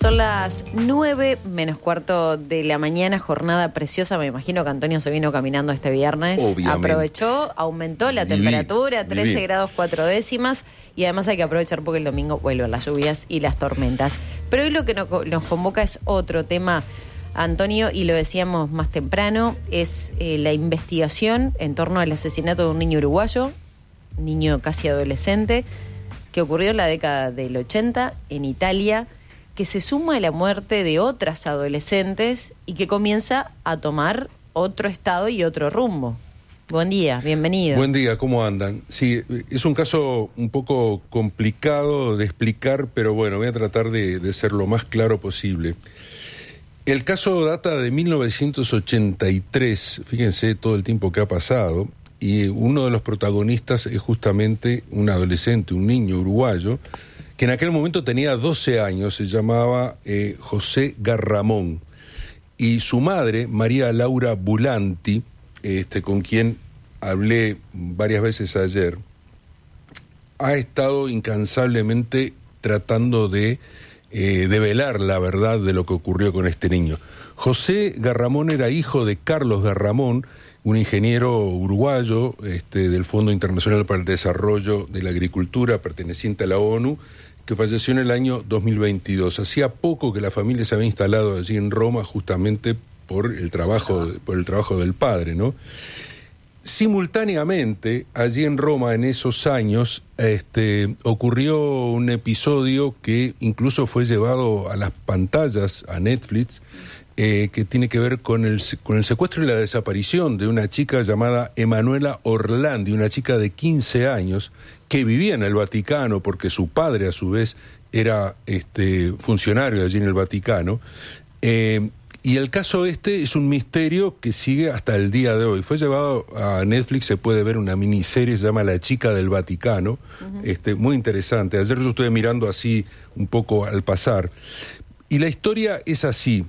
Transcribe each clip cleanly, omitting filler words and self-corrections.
Son las 9:15 de la mañana, jornada preciosa. Me imagino que Antonio se vino caminando este viernes. Obviamente. Aprovechó, aumentó la temperatura, 13 grados 4 décimas. Y además hay que aprovechar porque el domingo vuelven las lluvias y las tormentas. Pero hoy lo que nos convoca es otro tema, Antonio, y lo decíamos más temprano, es la investigación en torno al asesinato de un niño uruguayo, niño casi adolescente, que ocurrió en la década del 80 en Italia, que se suma a la muerte de otras adolescentes y que comienza a tomar otro estado y otro rumbo. Buen día, bienvenido. Buen día, ¿cómo andan? Sí, es un caso un poco complicado de explicar, pero bueno, voy a tratar de ser lo más claro posible. El caso data de 1983, fíjense todo el tiempo que ha pasado, y uno de los protagonistas es justamente un adolescente, un niño uruguayo, que en aquel momento tenía 12 años, se llamaba José Garramón, y su madre, María Laura Bulanti, con quien hablé varias veces ayer, ha estado incansablemente tratando de develar la verdad de lo que ocurrió con este niño. José Garramón era hijo de Carlos Garramón, un ingeniero uruguayo del Fondo Internacional para el Desarrollo de la Agricultura, perteneciente a la ONU, que falleció en el año 2022. Hacía poco que la familia se había instalado allí en Roma justamente por el trabajo del padre, ¿no? Simultáneamente, allí en Roma, en esos años, ocurrió un episodio que incluso fue llevado a las pantallas, a Netflix, que tiene que ver con el secuestro y la desaparición de una chica llamada Emanuela Orlandi, una chica de 15 años que vivía en el Vaticano porque su padre a su vez era funcionario allí en el Vaticano. Y el caso es un misterio que sigue hasta el día de hoy. Fue llevado a Netflix, se puede ver una miniserie, se llama La chica del Vaticano, muy interesante. Ayer yo estuve mirando así un poco al pasar. Y la historia es así.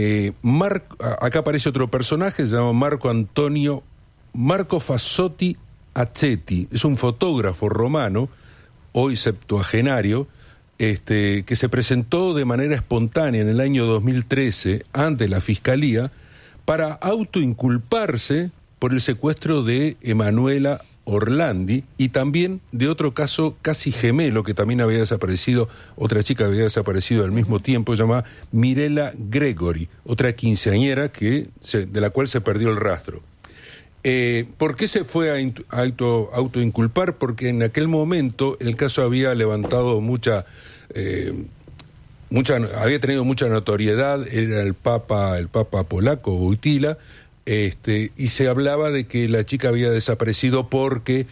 Acá aparece otro personaje, se llama Marco Fassotti Accetti. Es un fotógrafo romano, hoy septuagenario, que se presentó de manera espontánea en el año 2013 ante la Fiscalía para autoinculparse por el secuestro de Emanuela Orlandi y también de otro caso casi gemelo que también había desaparecido, otra chica había desaparecido al mismo tiempo, llamada Mirella Gregory, otra quinceañera de la cual se perdió el rastro. ¿Por qué se fue a autoinculpar? Porque en aquel momento el caso había levantado había tenido mucha notoriedad, era el papa polaco, Wojtyła, y se hablaba de que la chica había desaparecido porque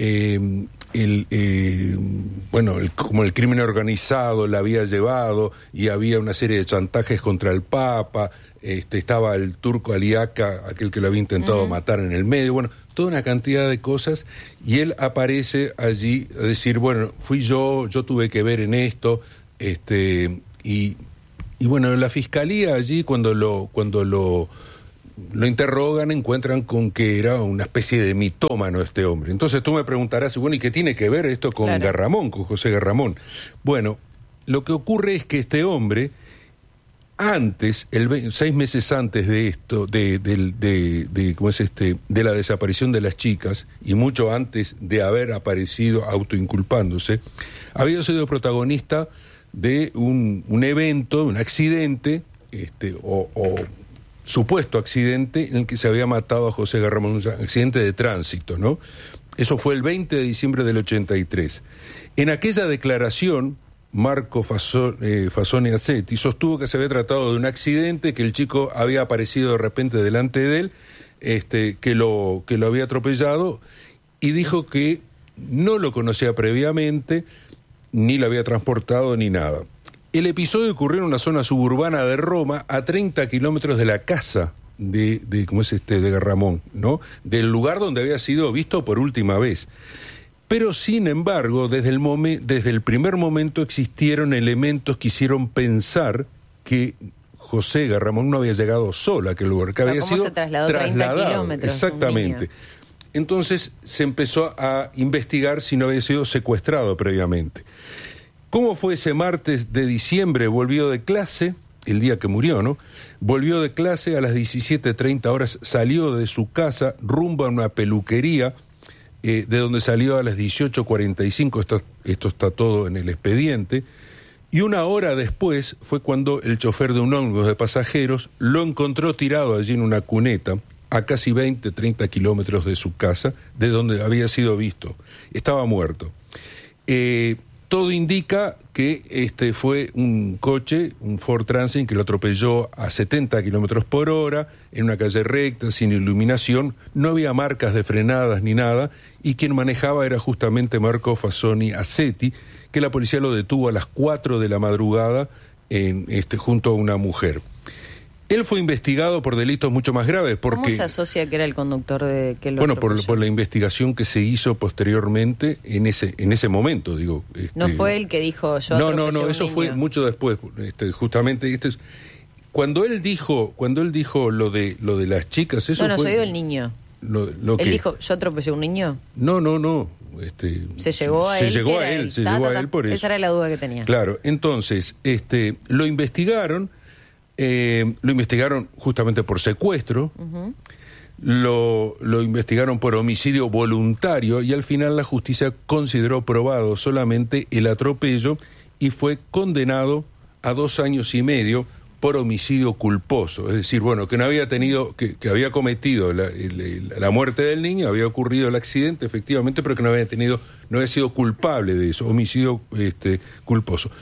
como el crimen organizado la había llevado y había una serie de chantajes contra el papa, estaba el turco Aliaca, aquel que lo había intentado matar en el medio, bueno, toda una cantidad de cosas, y él aparece allí a decir, bueno, fui yo tuve que ver en esto, y bueno, la fiscalía allí cuando lo interrogan, encuentran con que era una especie de mitómano este hombre. Entonces tú me preguntarás, bueno, ¿y qué tiene que ver esto con Garramón, con José Garramón? Bueno, lo que ocurre es que este hombre, antes, 6 meses antes de esto, de la desaparición de las chicas, y mucho antes de haber aparecido autoinculpándose, había sido protagonista de un evento, un accidente, o supuesto accidente en el que se había matado a José Garramón, un accidente de tránsito, ¿no? Eso fue el 20 de diciembre del 83. En aquella declaración, Marco Fassotti Accetti sostuvo que se había tratado de un accidente, que el chico había aparecido de repente delante de él, que lo había atropellado, y dijo que no lo conocía previamente, ni lo había transportado, ni nada. El episodio ocurrió en una zona suburbana de Roma, a 30 kilómetros de la casa de Garramón, ¿no? Del lugar donde había sido visto por última vez. Pero, sin embargo, desde el primer momento existieron elementos que hicieron pensar que José Garramón no había llegado solo a aquel lugar, que había sido se trasladó 30 kilómetros. Exactamente. Entonces se empezó a investigar si no había sido secuestrado previamente. ¿Cómo fue ese martes de diciembre? Volvió de clase, el día que murió, ¿no? Volvió de clase a las 17:30 horas, salió de su casa rumbo a una peluquería, de donde salió a las 18:45, esto está todo en el expediente, y una hora después fue cuando el chofer de un ómnibus de pasajeros lo encontró tirado allí en una cuneta, a casi 30 kilómetros de su casa, de donde había sido visto. Estaba muerto. Todo indica que fue un coche, un Ford Transit, que lo atropelló a 70 kilómetros por hora, en una calle recta, sin iluminación, no había marcas de frenadas ni nada, y quien manejaba era justamente Marco Fasoni Assetti, que la policía lo detuvo a las 4 de la madrugada junto a una mujer. Él fue investigado por delitos mucho más graves porque... ¿Cómo se asocia que era el conductor de que lo Bueno, por la investigación que se hizo posteriormente en ese momento, digo. No fue el que dijo yo No, eso fue mucho después, justamente. Cuando él dijo lo de las chicas, eso fue... No, soy el niño. ¿Él dijo, yo atropellé a un niño? No. Se llegó a él por eso. Esa era la duda que tenía. Claro, entonces, lo investigaron justamente por secuestro, uh-huh. Lo investigaron por homicidio voluntario y al final la justicia consideró probado solamente el atropello y fue condenado a 2 años y medio por homicidio culposo. Es decir, bueno, que no había tenido, que había cometido la muerte del niño, había ocurrido el accidente, efectivamente, pero que no había sido culpable de eso, homicidio culposo.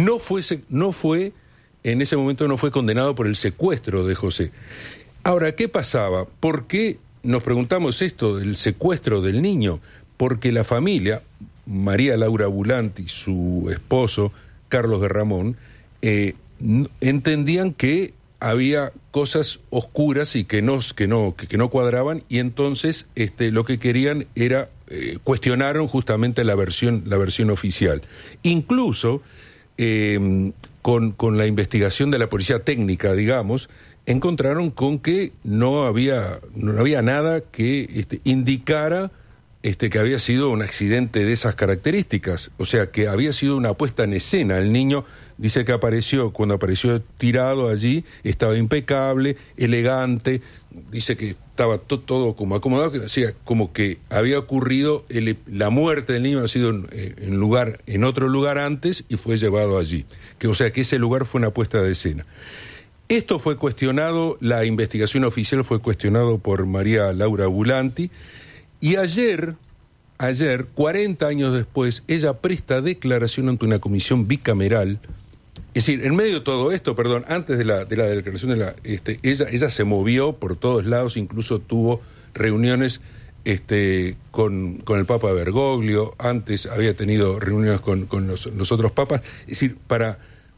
En ese momento no fue condenado por el secuestro de José. Ahora, ¿qué pasaba? ¿Por qué nos preguntamos esto del secuestro del niño? Porque la familia, María Laura Bulanti, su esposo, Carlos de Ramón, entendían que había cosas oscuras y que no cuadraban, y entonces lo que querían era, cuestionaron justamente la versión oficial. Incluso... Con la investigación de la policía técnica, digamos, encontraron con que no había nada que indicara que había sido un accidente de esas características, o sea, que había sido una puesta en escena. El niño dice que cuando apareció tirado allí, estaba impecable, elegante, dice que estaba todo como acomodado, o sea, como que había ocurrido, la muerte del niño había sido en otro lugar antes y fue llevado allí, o sea, que ese lugar fue una puesta de escena. Esto fue cuestionado, la investigación oficial fue cuestionado por María Laura Bulanti, y ayer, 40 años después, ella presta declaración ante una comisión bicameral. Es decir, en medio de todo esto, antes de la declaración ella se movió por todos lados, incluso tuvo reuniones con el Papa Bergoglio, antes había tenido reuniones con los otros papas, es decir, para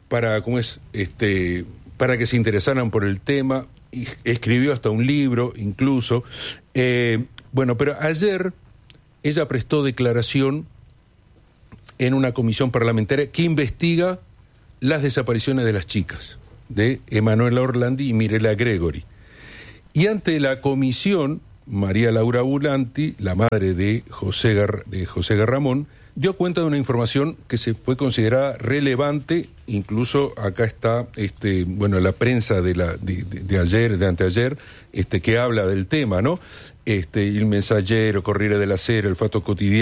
que se interesaran por el tema, y escribió hasta un libro, incluso. Pero ayer ella prestó declaración en una comisión parlamentaria que investiga las desapariciones de las chicas, de Emanuela Orlandi y Mirela Gregory. Y ante la comisión, María Laura Bulanti, la madre de José Garramón, dio cuenta de una información que se fue considerada relevante. Incluso acá está la prensa de anteayer, que habla del tema, ¿no? El Mensajero, Corriere della Sera, el Fatto Quotidiano.